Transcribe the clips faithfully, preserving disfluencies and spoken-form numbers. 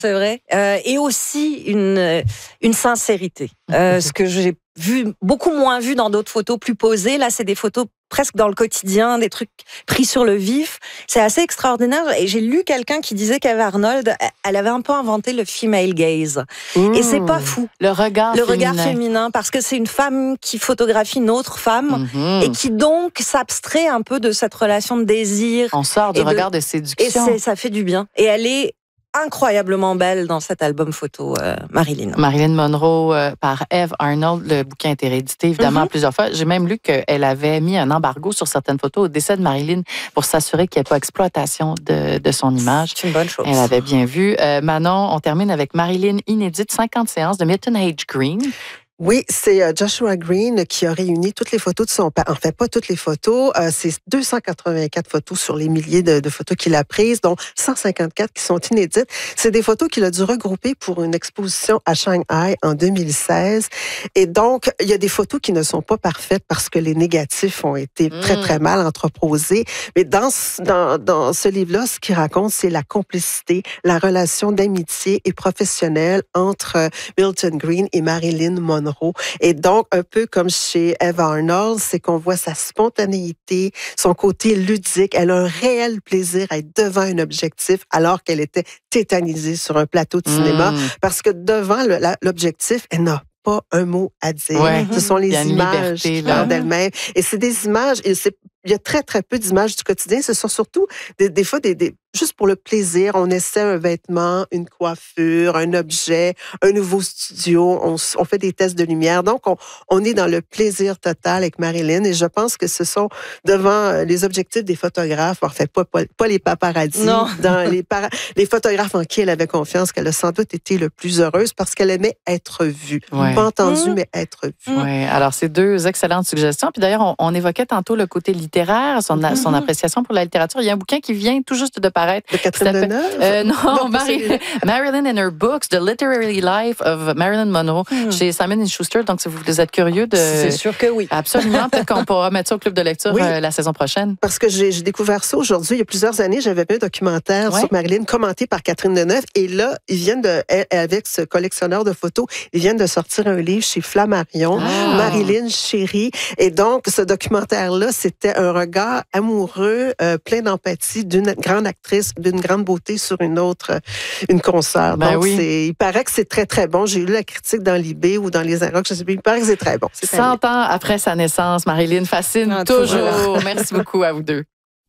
C'est vrai. Euh, et aussi une, une sincérité. Euh, ce que j'ai vu, beaucoup moins vu dans d'autres photos plus posées. Là, c'est des photos presque dans le quotidien, des trucs pris sur le vif. C'est assez extraordinaire. Et j'ai lu quelqu'un qui disait qu'Eve Arnold, elle avait un peu inventé le female gaze. Mmh. Et c'est pas fou. Le regard Le féminin. regard féminin, parce que c'est une femme qui photographie une autre femme mmh. et qui donc s'abstrait un peu de cette relation de désir. On sort du regard de, de séduction. Et ça fait du bien. Et elle est incroyablement belle dans cet album photo, euh, Marilyn. Marilyn Monroe euh, par Eve Arnold. Le bouquin a été réédité évidemment mm-hmm. plusieurs fois. J'ai même lu qu'elle avait mis un embargo sur certaines photos au décès de Marilyn pour s'assurer qu'il n'y ait pas exploitation de, de son image. C'est une bonne chose. Elle avait bien vu. Euh, Manon, on termine avec Marilyn inédite, cinquante séances de Milton H. Green. Oui, c'est Joshua Green qui a réuni toutes les photos de son père. En fait, pas toutes les photos. Euh, c'est deux cent quatre-vingt-quatre photos sur les milliers de, de photos qu'il a prises, dont cent cinquante-quatre qui sont inédites. C'est des photos qu'il a dû regrouper pour une exposition à Shanghai en deux mille seize. Et donc, il y a des photos qui ne sont pas parfaites parce que les négatifs ont été mmh. très, très mal entreposés. Mais dans, dans, dans ce livre-là, ce qu'il raconte, c'est la complicité, la relation d'amitié et professionnelle entre Milton Green et Marilyn Monroe. Et donc, un peu comme chez Eve Arnold, c'est qu'on voit sa spontanéité, son côté ludique. Elle a un réel plaisir à être devant un objectif alors qu'elle était tétanisée sur un plateau de cinéma. Mmh. Parce que devant le, la, l'objectif, elle n'a pas un mot à dire. Ouais. Ce sont les images d'elle-même. Et c'est des images, et c'est, il y a très, très peu d'images du quotidien. Ce sont surtout des, des fois des, des juste pour le plaisir. On essaie un vêtement, une coiffure, un objet, un nouveau studio. On, on fait des tests de lumière. Donc, on, on est dans le plaisir total avec Marilyn. Et je pense que ce sont devant les objectifs des photographes, en fait, pas, pas, pas les paparazzis, non. dans les, para, les photographes en qui elle avait confiance, qu'elle a sans doute été le plus heureuse parce qu'elle aimait être vue. Ouais. Pas entendue, mmh. mais être vue. Oui, alors c'est deux excellentes suggestions. Puis d'ailleurs, on, on évoquait tantôt le côté littéraire, son, mmh. son appréciation pour la littérature. Il y a un bouquin qui vient tout juste de paraître. De Catherine Deneuve? Euh, non, non Mary, Marilyn and Her Books, The Literary Life of Marilyn Monroe, mmh. chez Simon and Schuster. Donc, si vous êtes curieux de... C'est sûr que oui. Absolument. Peut-être qu'on pourra mettre ça au club de lecture oui. euh, la saison prochaine. Parce que j'ai, j'ai découvert ça aujourd'hui. Il y a plusieurs années, j'avais vu un documentaire ouais. sur Marilyn commenté par Catherine Deneuve. Et là, ils viennent de, avec ce collectionneur de photos, ils viennent de sortir un livre chez Flammarion, ah. Marilyn Chérie. Et donc, ce documentaire-là, c'était un regard amoureux, euh, plein d'empathie d'une grande actrice, d'une grande beauté sur une autre, une consoeur. Ben Donc, oui. c'est, il paraît que c'est très, très bon. J'ai lu la critique dans l'I B ou dans les Inrocks, je sais plus. Il paraît que c'est très bon. C'est cent ans après sa naissance, Marilyn fascine ah, toujours. Voilà. Merci beaucoup à vous deux.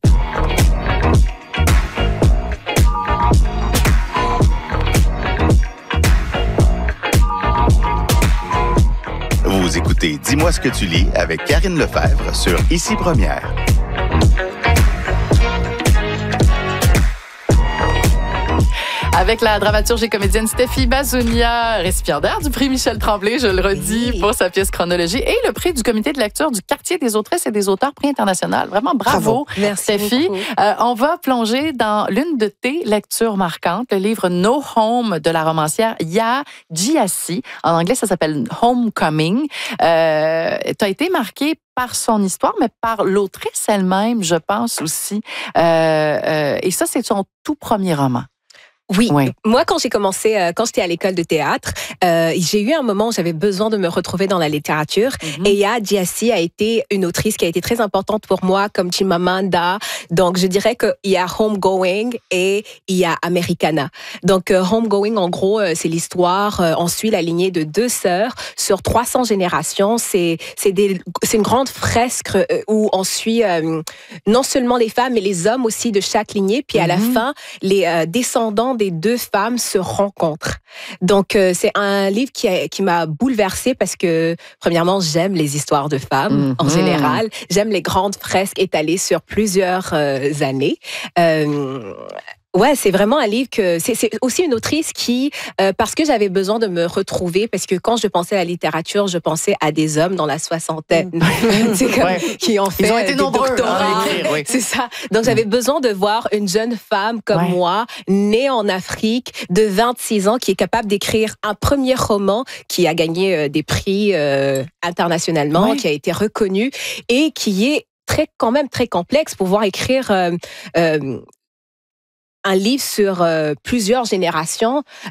Vous écoutez Dis-moi ce que tu lis avec Karine Lefebvre sur Ici Première. Avec la dramaturge et comédienne Stéphie Bazounia, récipiendaire du prix Michel Tremblay, je le redis, oui. pour sa pièce Chronologie, et le prix du comité de lecture du quartier des autrices et des auteurs, prix international. Vraiment, bravo, bravo. Stéphie. Euh, on va plonger dans l'une de tes lectures marquantes, le livre No Home de la romancière Yaa Gyasi. En anglais, ça s'appelle Homecoming. Euh, tu as été marquée par son histoire, mais par l'autrice elle-même, je pense aussi. Euh, euh, et ça, c'est son tout premier roman. Oui. oui. Moi, quand j'ai commencé, euh, quand j'étais à l'école de théâtre, euh, j'ai eu un moment où j'avais besoin de me retrouver dans la littérature. Mm-hmm. Et Yaa Gyasi a été une autrice qui a été très importante pour moi, comme Chimamanda. Donc, je dirais qu'il y a Homegoing et il y a Americana. Donc, euh, Homegoing, en gros, euh, c'est l'histoire. Euh, on suit la lignée de deux sœurs sur trois cents générations. C'est, c'est, des, c'est une grande fresque euh, où on suit euh, non seulement les femmes, mais les hommes aussi de chaque lignée. Puis, à mm-hmm. la fin, les euh, descendants des deux femmes se rencontrent. Donc, euh, c'est un livre qui, a, qui m'a bouleversée parce que, premièrement, j'aime les histoires de femmes, mm-hmm. en général. J'aime les grandes fresques étalées sur plusieurs euh, années. Euh, Ouais, c'est vraiment un livre que c'est, c'est aussi une autrice qui, euh, parce que j'avais besoin de me retrouver, parce que quand je pensais à la littérature, je pensais à des hommes dans la soixantaine, mmh. c'est comme, ouais. qui ont fait Ils ont été des nombreux doctorats, écrire, oui. c'est ça. Donc j'avais besoin de voir une jeune femme comme ouais. moi, née en Afrique, de vingt-six ans, qui est capable d'écrire un premier roman qui a gagné euh, des prix euh, internationalement, ouais. qui a été reconnu et qui est très quand même très complexe pour pouvoir écrire. Euh, euh, un livre sur euh, plusieurs générations.